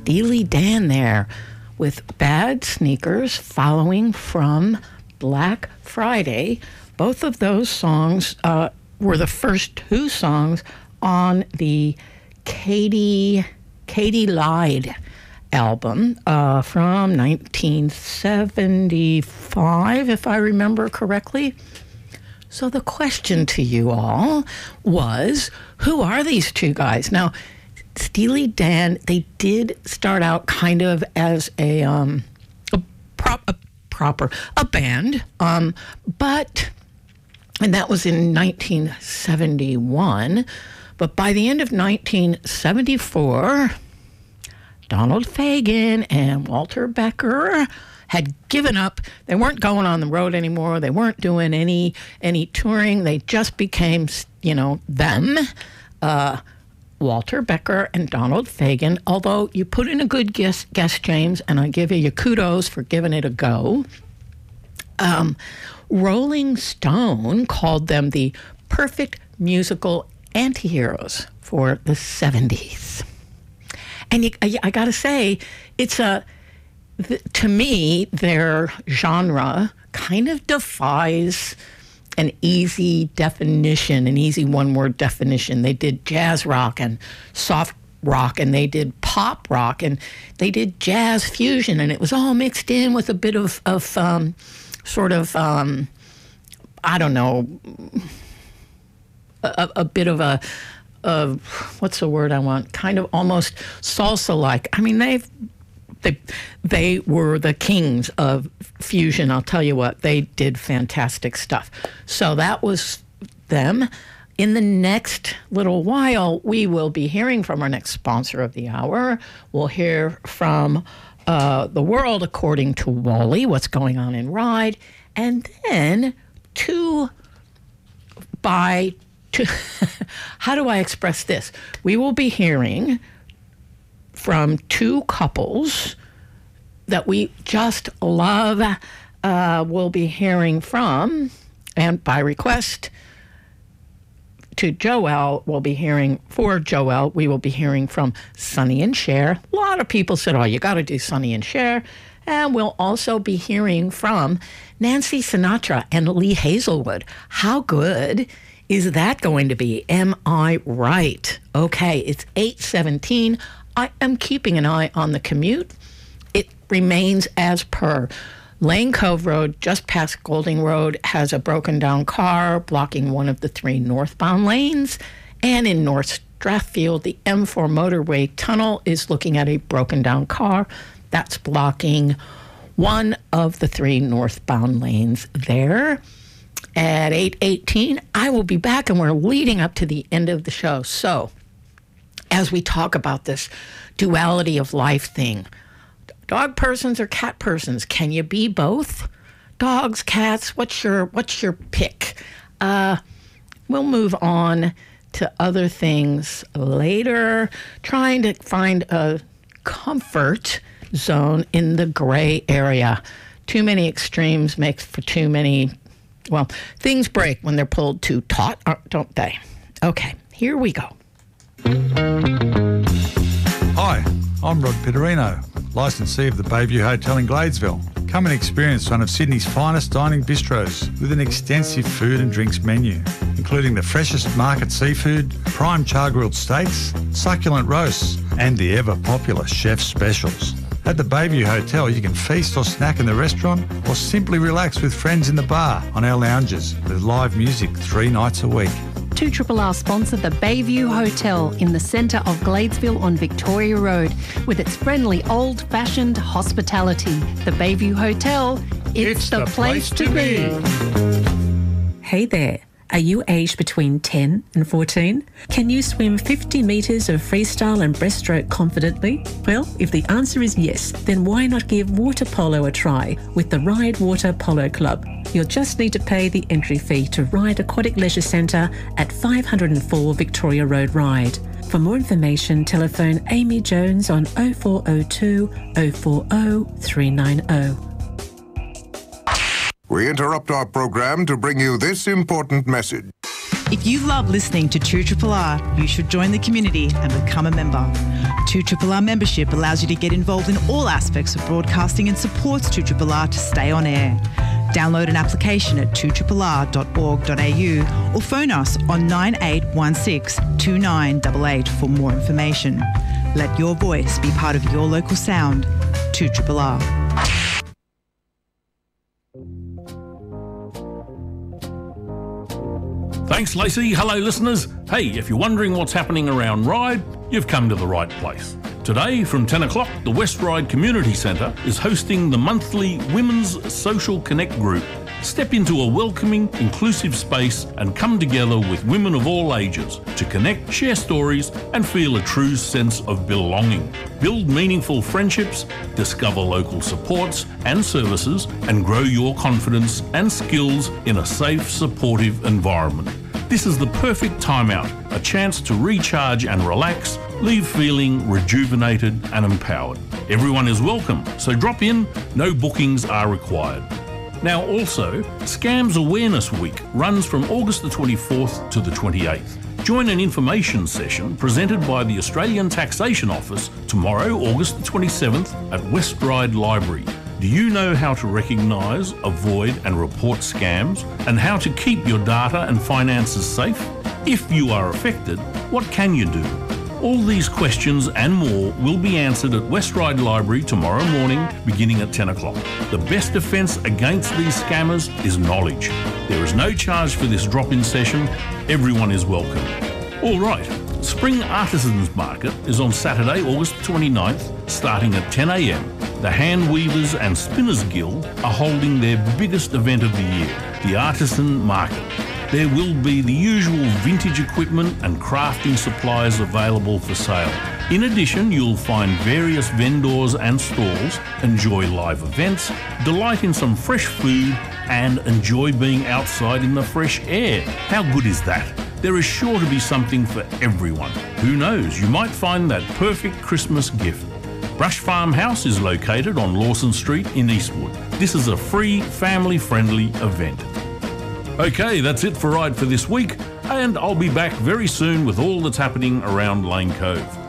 Steely Dan there with Bad Sneakers, following from Black Friday. Both of those songs were the first two songs on the Katie Lied album from 1975, if I remember correctly. So the question to you all was, who are these two guys? Now, Steely Dan, they did start out kind of as a band, but, and that was in 1971, but by the end of 1974, Donald Fagen and Walter Becker had given up. They weren't going on the road anymore. They weren't doing any touring. They just became, them. Walter Becker and Donald Fagen, although you put in a good guess, James, and I give you your kudos for giving it a go. Rolling Stone called them the perfect musical antiheroes for the 70s. And I got to say, it's to me, their genre kind of defies an easy definition, an easy one-word definition. They did jazz rock and soft rock, and they did pop rock, and they did jazz fusion, and it was all mixed in with a bit of I don't know, a bit of a what's the word I want? Kind of almost salsa-like. I mean, they were the kings of fusion. I'll tell you what, they did fantastic stuff. So that was them. In the next little while, we will be hearing from our next sponsor of the hour. We'll hear from The World According to Wally, what's going on in Ride, and then how do I express this? We will be hearing from two couples that we just love. We'll be hearing from, and by request to Joelle, we will be hearing from Sonny and Cher. A lot of people said, you got to do Sonny and Cher. And we'll also be hearing from Nancy Sinatra and Lee Hazelwood. How good is that going to be? Am I right? Okay, it's 8:17. I am keeping an eye on the commute. It remains as per. Lane Cove Road, just past Golding Road, has a broken down car blocking one of the three northbound lanes. And in North Strathfield, the M4 motorway tunnel is looking at a broken down car that's blocking one of the three northbound lanes there. At 8:18, I will be back, and we're leading up to the end of the show. So, as we talk about this duality of life thing, dog persons or cat persons, can you be both? Dogs, cats, what's your pick? We'll move on to other things later, trying to find a comfort zone in the gray area. Too many extremes makes for too many, things break when they're pulled too taut, don't they? Okay, here we go. Hi, I'm Rod Pitterino, licensee of the Bayview Hotel in Gladesville. Come and experience one of Sydney's finest dining bistros with an extensive food and drinks menu, including the freshest market seafood, prime char-grilled steaks, succulent roasts, and the ever-popular chef's specials. At the Bayview Hotel, you can feast or snack in the restaurant or simply relax with friends in the bar on our lounges with live music 3 nights a week. 2RRR sponsor the Bayview Hotel in the centre of Gladesville on Victoria Road with its friendly old-fashioned hospitality. The Bayview Hotel, it's the place to be. Hey there. Are you aged between 10 and 14? Can you swim 50 metres of freestyle and breaststroke confidently? Well, if the answer is yes, then why not give water polo a try with the Ride Water Polo Club? You'll just need to pay the entry fee to Ride Aquatic Leisure Centre at 504 Victoria Road, Ride. For more information, telephone Amy Jones on 0402 040 390. We interrupt our program to bring you this important message. If you love listening to 2RRR, you should join the community and become a member. 2RRR membership allows you to get involved in all aspects of broadcasting and supports 2RRR to stay on air. Download an application at 2rrr.org.au or phone us on 9816 2988 for more information. Let your voice be part of your local sound. 2RRR. Thanks, Lacey. Hello, listeners. Hey, if you're wondering what's happening around Ryde, you've come to the right place. Today, from 10 o'clock, the West Ryde Community Centre is hosting the monthly Women's Social Connect group. Step into a welcoming, inclusive space and come together with women of all ages to connect, share stories and feel a true sense of belonging. Build meaningful friendships, discover local supports and services and grow your confidence and skills in a safe, supportive environment. This is the perfect time out, a chance to recharge and relax, leave feeling rejuvenated and empowered. Everyone is welcome, so drop in, no bookings are required. Now also, Scams Awareness Week runs from August the 24th to the 28th. Join an information session presented by the Australian Taxation Office tomorrow, August the 27th at West Ryde Library. Do you know how to recognise, avoid and report scams and how to keep your data and finances safe? If you are affected, what can you do? All these questions and more will be answered at West Ryde Library tomorrow morning beginning at 10 o'clock. The best defence against these scammers is knowledge. There is no charge for this drop-in session. Everyone is welcome. All right, Spring Artisans Market is on Saturday, August 29th, starting at 10 a.m. The Hand Weavers and Spinners Guild are holding their biggest event of the year, the Artisan Market. There will be the usual vintage equipment and crafting supplies available for sale. In addition, you'll find various vendors and stalls, enjoy live events, delight in some fresh food, and enjoy being outside in the fresh air. How good is that? There is sure to be something for everyone. Who knows, you might find that perfect Christmas gift. Brush Farm House is located on Lawson Street in Eastwood. This is a free, family-friendly event. Okay, that's it for Ryde for this week, and I'll be back very soon with all that's happening around Lane Cove.